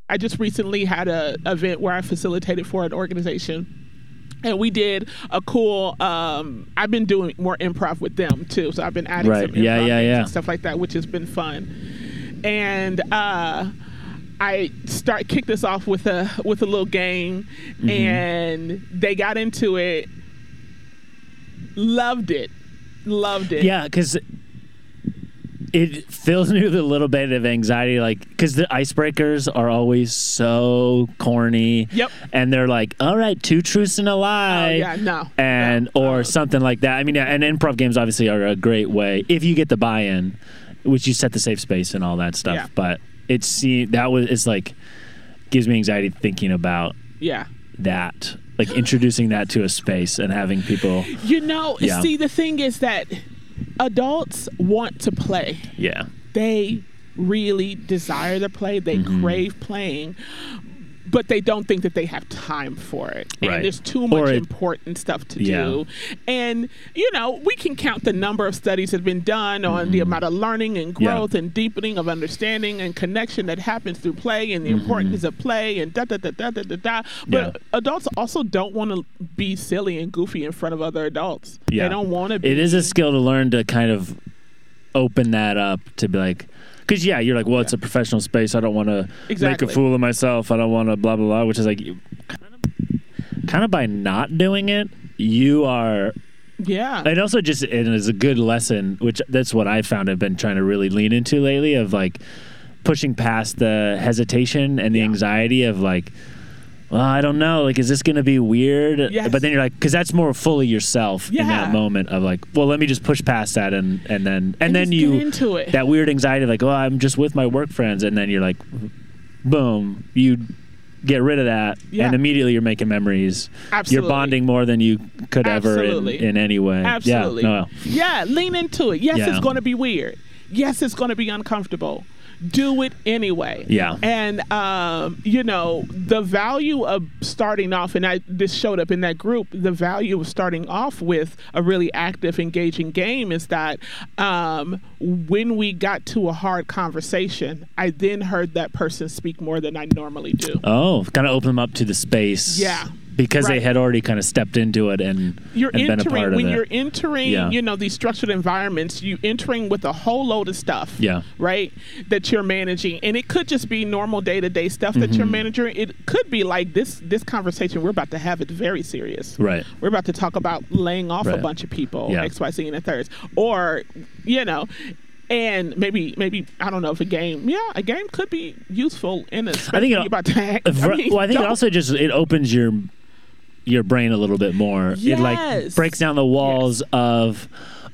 I just recently had a event where I facilitated for an organization. And we did a cool, I've been doing more improv with them too. So I've been adding some improv and stuff like that, which has been fun. And I kicked this off with a little game, and they got into it, loved it. Yeah, because it fills me with a little bit of anxiety, like, because the icebreakers are always so corny. Yep. And they're like, all right, 2 truths and a lie. Oh, yeah, no. And, or something like that. I mean, and improv games obviously are a great way, if you get the buy-in, which you set the safe space and all that stuff. Yeah. But it's like, gives me anxiety thinking about that. Like, introducing that to a space and having people. See, the thing is that adults want to play. Yeah. They really desire to play. They crave playing, but they don't think that they have time for it. And there's too much important stuff to do. And, we can count the number of studies that have been done on the amount of learning and growth and deepening of understanding and connection that happens through play and the importance of play and da-da-da-da-da-da-da. But adults also don't want to be silly and goofy in front of other adults. Yeah. They don't want to be. It is a skill to learn to kind of open that up to be like, because, you're like, well, it's a professional space. I don't want to make a fool of myself. I don't want to blah, blah, blah, which is like, kind of by not doing it, you are. Yeah. And also it is a good lesson, which that's what I found I've been trying to really lean into lately, of like pushing past the hesitation and the anxiety of like, well, I don't know. Like, is this going to be weird? Yes. But then you're like, because that's more fully yourself in that moment of like, well, let me just push past that and then you get into it. That weird anxiety of like, oh, I'm just with my work friends, and then you're like, boom, you get rid of that, and immediately you're making memories. Absolutely. You're bonding more than you could ever in any way. Absolutely. Yeah, lean into it. Yes, it's going to be weird. Yes, it's going to be uncomfortable. Do it anyway. Yeah. And, the value of starting off, and this showed up in that group, the value of starting off with a really active, engaging game is that when we got to a hard conversation, I then heard that person speak more than I normally do. Oh, kind of open them up to the space. Yeah. Because they had already kind of stepped into it and been a part of it. When you're entering, these structured environments, you're entering with a whole load of stuff, right, that you're managing. And it could just be normal day-to-day stuff that you're managing. It could be like this conversation we're about to have is very serious. Right. We're about to talk about laying off a bunch of people, X, Y, Z, and the thirds. Or, and maybe I don't know if a game could be useful in a space. I think it also just it opens your brain a little bit more. Yes. It like breaks down the walls of,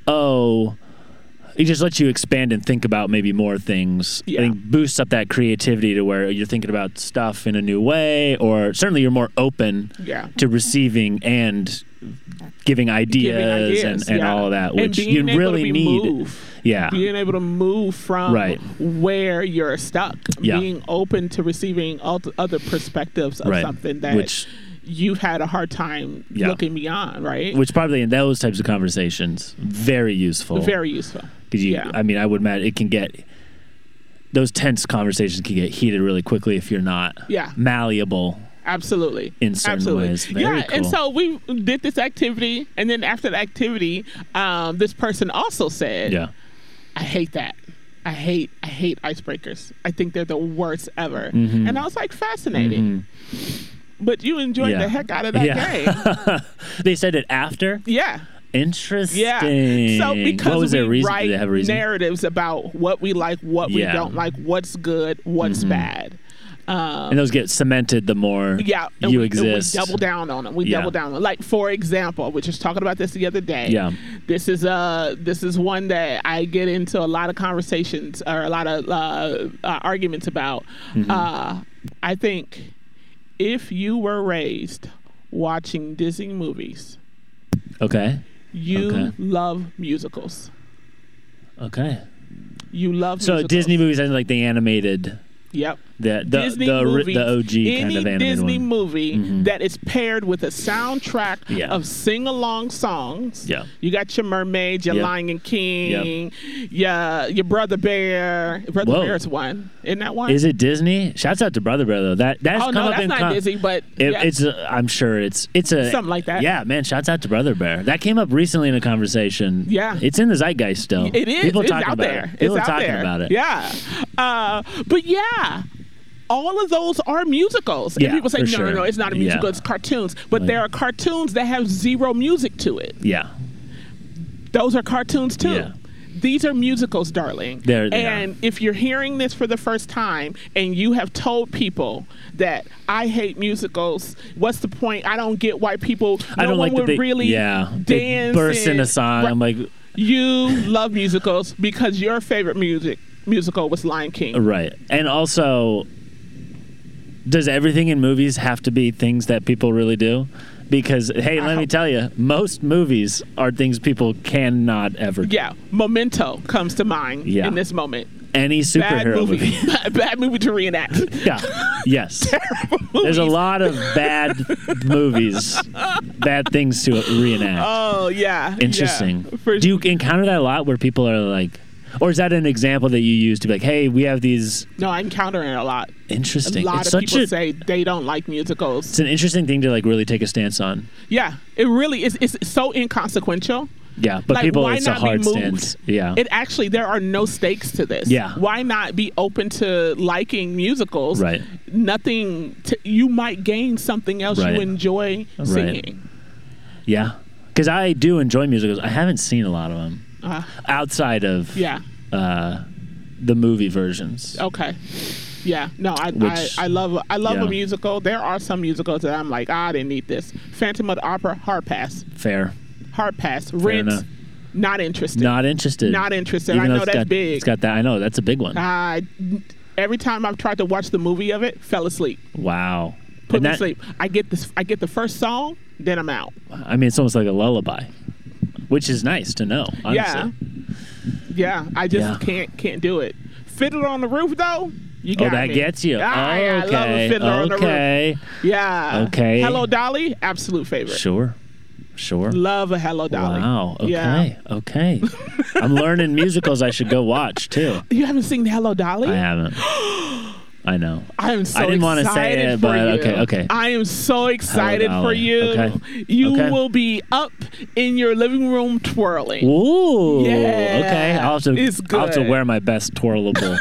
it just lets you expand and think about maybe more things. I think boosts up that creativity to where you're thinking about stuff in a new way, or certainly you're more open to receiving and giving ideas and all of that, which you really need. Being able to move from where you're stuck, being open to receiving other perspectives of something that you've had a hard time looking beyond, right? Which probably in those types of conversations, very useful. Very useful. Because I mean, I would imagine it can get, those tense conversations can get heated really quickly if you're not malleable. Absolutely. In certain ways. Very cool. And so we did this activity, and then after the activity, this person also said, I hate that. I hate icebreakers. I think they're the worst ever. And I was like, fascinating. But you enjoyed the heck out of that game. They said it after? Yeah. Interesting. Yeah. So because we write narratives about what we like, what we don't like, what's good, what's bad. And those get cemented the more you exist. We double down on them. Double down on them. Like, for example, we were just talking about this the other day. Yeah. This is one that I get into a lot of conversations or a lot of arguments about. I think if you were raised watching Disney movies, you love musicals. Okay. You love musicals. So Disney movies, like the animated Disney movie, the OG kind of animated Disney one. movie that is paired with a soundtrack of sing-along songs. Yeah. You got your Mermaid, your Lion King, your Brother Bear. Brother Bear's one. Isn't that one? Is it Disney? Shouts out to Brother Bear though. That's not Disney, but it's. I'm sure it's a something like that. Yeah, man. Shouts out to Brother Bear. That came up recently in a conversation. Yeah, it's in the zeitgeist still. It is. People it's talking out about there. it. People it's are out talking there. about it. Yeah, but yeah. All of those are musicals. And people say, no, it's not a musical, it's cartoons. But there are cartoons that have zero music to it. Yeah. Those are cartoons too. Yeah. These are musicals, darling. And if you're hearing this for the first time and you have told people that I hate musicals, what's the point? I don't get why people really dance. They burst into song. I'm like, you love musicals because your favorite musical was Lion King. Right. And also, does everything in movies have to be things that people really do? Because, hey, let me tell you, most movies are things people cannot ever do. Yeah. Memento comes to mind in this moment. Any superhero movie. Bad movie to reenact. Yeah. Yes. There's a lot of bad movies, bad things to reenact. Oh, yeah. Interesting. Yeah, do you encounter that a lot where people are like, or is that an example that you use to be like, hey, we have these? No, I encounter it a lot. Interesting. A lot of people say they don't like musicals. It's an interesting thing to like really take a stance on. Yeah, it really is. It's so inconsequential. Yeah, but people, it's a hard stance. Yeah. There are no stakes to this. Yeah. Why not be open to liking musicals? Right. You might gain something else you enjoy singing. Yeah. Because I do enjoy musicals. I haven't seen a lot of them. Outside of the movie versions. Okay. Yeah. No, I love a musical. There are some musicals that I'm like, I didn't need this. Phantom of the Opera, hard pass. Fair. Hard pass. Rent, not interested. Not interested. Even I know that's big. It's got that. I know that's a big one. Every time I've tried to watch the movie of it, fell asleep. Wow. Put me to sleep. I get the first song, then I'm out. I mean, it's almost like a lullaby, which is nice to know. Honestly. Yeah. I just can't do it. Fiddler on the Roof, though. You got that me. gets you. I love a Fiddler on the Roof. Yeah. Okay. Hello, Dolly, absolute favorite. Sure. Love a Hello, Dolly. Wow. Okay. Yeah. Okay. I'm learning musicals I should go watch too. You haven't seen Hello, Dolly? I haven't. I know. I am so excited. I didn't want to say it, but okay. I am so excited for you. Okay. You will be up in your living room twirling. Ooh. Yeah. Okay. I'll have to wear my best twirlable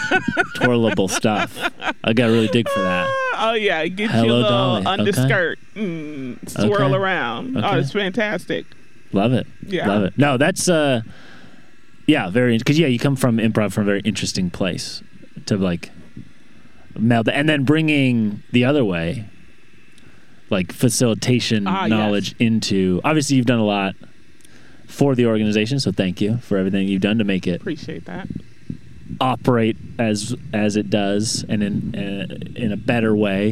stuff. I got to really dig for that. Oh yeah, get Hello, your little Dolly. underskirt, swirl around. Okay. Oh, it's fantastic. Love it. Yeah. Love it. No, that's very, because you come from improv from a very interesting place to like meld, and then bringing the other way, like facilitation knowledge into. Obviously, you've done a lot for the organization, so thank you for everything you've done to make it. Appreciate that. Operate as it does, and in a better way.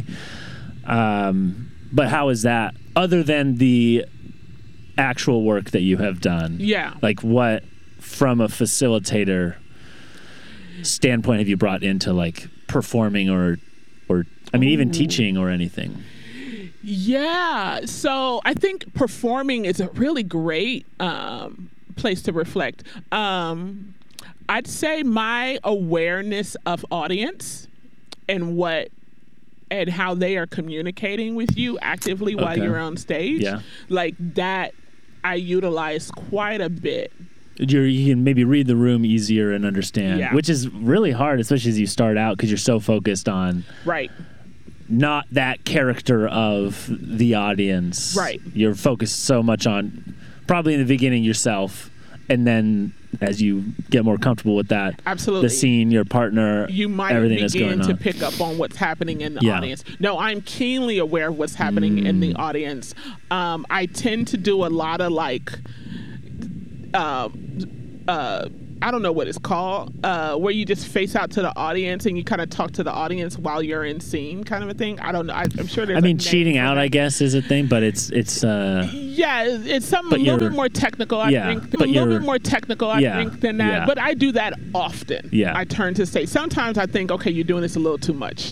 But how is that, other than the actual work that you have done? Yeah. Like what, from a facilitator standpoint, have you brought into like performing or I mean, even teaching or anything? Yeah. So I think performing is a really great place to reflect. I'd say my awareness of audience and how they are communicating with you actively while you're on stage, like that I utilize quite a bit. You can maybe read the room easier and understand, which is really hard, especially as you start out, because you're so focused on not that character of the audience. Right. You're focused so much on, probably in the beginning, yourself, and then as you get more comfortable with that, absolutely, the scene, your partner, you might everything that's going on, to pick up on what's happening in the audience. No, I'm keenly aware of what's happening in the audience. I tend to do a lot of like, I I don't know what it's called, where you just face out to the audience and you kind of talk to the audience while you're in scene, kind of a thing. I don't know. I'm sure there's. I mean, cheating out, I guess, is a thing, but it's. Yeah, it's something a little bit more technical. I think a little bit more technical. I think than that. Yeah. But I do that often. Yeah. I turn to say sometimes I think, okay, you're doing this a little too much.